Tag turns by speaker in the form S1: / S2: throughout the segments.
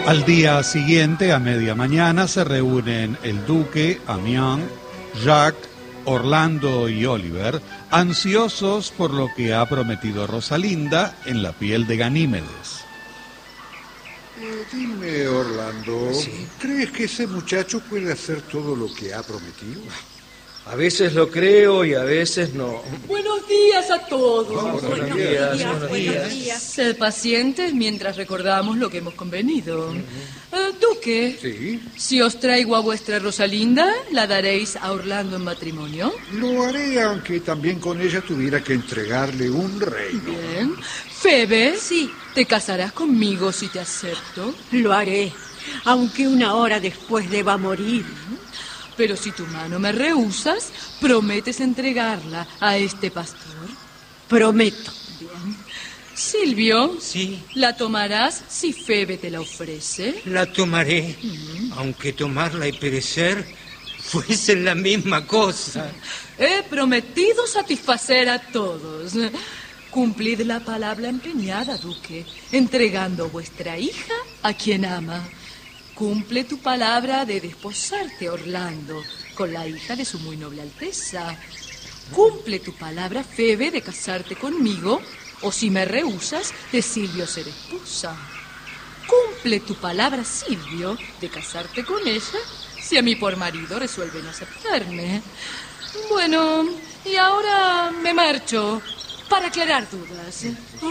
S1: Al día siguiente, a media mañana, se reúnen el duque, Amiens, Jacques, Orlando y Oliver, ansiosos por lo que ha prometido Rosalinda en la piel de Ganímedes.
S2: Dime, Orlando,
S3: ¿Sí?
S2: ¿crees que ese muchacho puede hacer todo lo que ha prometido?
S3: A veces lo creo y a veces no.
S4: Buenos días a todos.
S3: Buenos días.
S4: Sed pacientes mientras recordamos lo que hemos convenido. Duque,
S2: Sí,
S4: si os traigo a vuestra Rosalinda, ¿la daréis a Orlando en matrimonio?
S2: lo haré, aunque también con ella tuviera que entregarle un reino.
S4: Bien. Febe, sí, ¿te casarás conmigo si te acepto?
S5: Lo haré, aunque una hora después deba morir.
S4: Pero si tu mano me rehusas, ¿prometes entregarla a este pastor?
S5: Prometo.
S4: Bien. Silvio,
S6: Sí,
S4: ¿la tomarás si Febe te la ofrece?
S6: la tomaré, aunque tomarla y perecer fuesen la misma cosa.
S4: He prometido satisfacer a todos. Cumplid la palabra empeñada, duque, entregando vuestra hija a quien ama. Cumple tu palabra de desposarte, Orlando, con la hija de su muy noble alteza. Cumple tu palabra, Febe, de casarte conmigo, o si me rehusas, de Silvio ser esposa. Cumple tu palabra, Silvio, de casarte con ella, si a mí por marido resuelven aceptarme. Bueno, y ahora me marcho para aclarar dudas.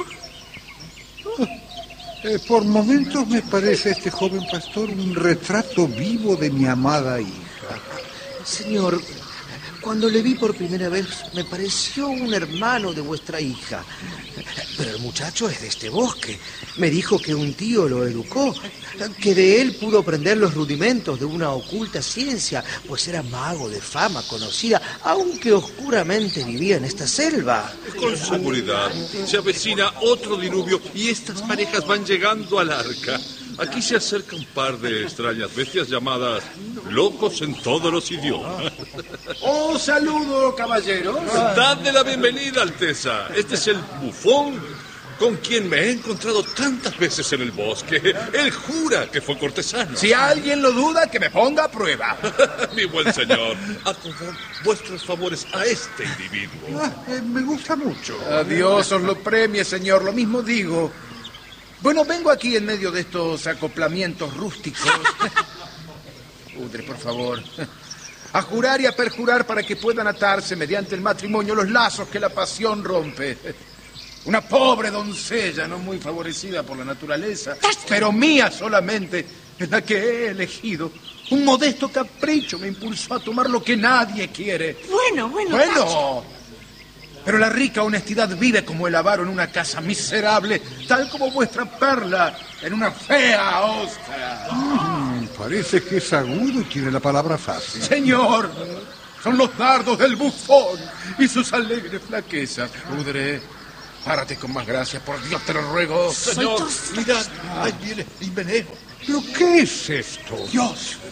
S2: Por momentos me parece este joven pastor un retrato vivo de mi amada hija.
S3: Señor, cuando le vi por primera vez me pareció un hermano de vuestra hija. Pero el muchacho es de este bosque. Me dijo que un tío lo educó, que de él pudo aprender los rudimentos de una oculta ciencia, pues era mago de fama conocida, aunque oscuramente vivía en esta selva.
S7: Con seguridad. Se avecina otro diluvio y estas parejas van llegando al arca. Aquí se acerca un par de extrañas bestias llamadas locos en todos los idiomas.
S8: ¡Oh, saludo, caballeros!
S7: Dadle la bienvenida, Alteza. Este es el bufón con quien me he encontrado tantas veces en el bosque. Él jura que fue cortesano.
S8: Si alguien lo duda, que me ponga a prueba.
S7: Mi buen señor, acordad vuestros favores a este individuo.
S2: Me gusta mucho.
S8: A Dios os lo premie, señor, lo mismo digo. Bueno, vengo aquí en medio de estos acoplamientos rústicos. Udre, por favor. A jurar y a perjurar para que puedan atarse mediante el matrimonio los lazos que la pasión rompe. Una pobre doncella, no muy favorecida por la naturaleza, pero mía solamente, es la que he elegido. Un modesto capricho me impulsó a tomar lo que nadie quiere.
S5: Bueno.
S8: Pero la rica honestidad vive como el avaro en una casa miserable, tal como vuestra perla en una fea ostra.
S2: Parece que es agudo y tiene la palabra fácil.
S8: Señor, son los dardos del bufón y sus alegres flaquezas. Udre, párate con más gracia, por Dios te lo ruego.
S7: Señor, mirad, ahí viene el veneno.
S2: ¿Pero qué es esto?
S8: Dios,